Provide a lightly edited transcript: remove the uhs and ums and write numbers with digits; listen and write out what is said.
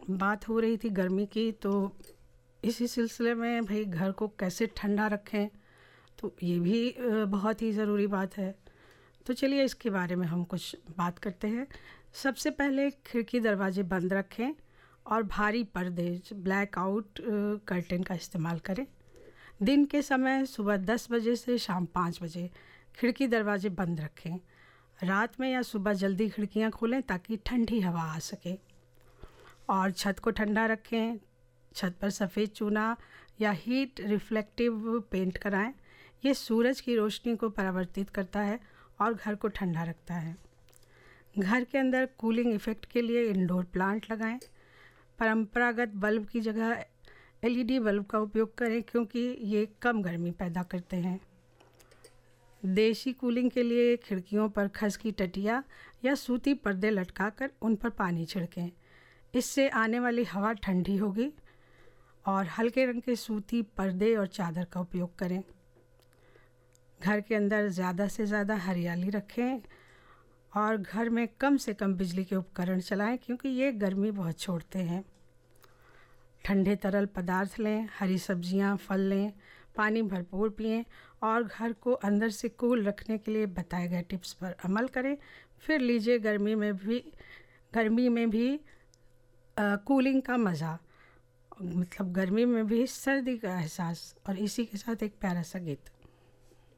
बात हो रही थी गर्मी की, तो इसी सिलसिले में भाई घर को कैसे ठंडा रखें, तो ये भी बहुत ही ज़रूरी बात है। तो चलिए इसके बारे में हम कुछ बात करते हैं। सबसे पहले खिड़की दरवाजे बंद रखें और भारी पर्दे ब्लैक आउट कर्टेन का इस्तेमाल करें। दिन के समय सुबह 10 बजे से शाम 5 बजे खिड़की दरवाजे बंद रखें। रात में या सुबह जल्दी खिड़कियां खोलें ताकि ठंडी हवा आ सके। और छत को ठंडा रखें। छत पर सफ़ेद चूना या हीट रिफ्लेक्टिव पेंट कराएं। ये सूरज की रोशनी को परावर्तित करता है और घर को ठंडा रखता है। घर के अंदर कूलिंग इफ़ेक्ट के लिए इंडोर प्लांट लगाएं। परंपरागत बल्ब की जगह एलईडी बल्ब का उपयोग करें क्योंकि ये कम गर्मी पैदा करते हैं। देशी कूलिंग के लिए खिड़कियों पर खस की टटिया या सूती पर्दे लटकाकर उन पर पानी छिड़कें। इससे आने वाली हवा ठंडी होगी। और हल्के रंग के सूती पर्दे और चादर का उपयोग करें। घर के अंदर ज़्यादा से ज़्यादा हरियाली रखें और घर में कम से कम बिजली के उपकरण चलाएं क्योंकि ये गर्मी बहुत छोड़ते हैं। ठंडे तरल पदार्थ लें, हरी सब्जियां, फल लें, पानी भरपूर पिएं और घर को अंदर से कूल रखने के लिए बताए गए टिप्स पर अमल करें। फिर लीजिए गर्मी में भी कूलिंग का मज़ा, मतलब गर्मी में भी सर्दी का एहसास। और इसी के साथ एक प्यारा सा गीत।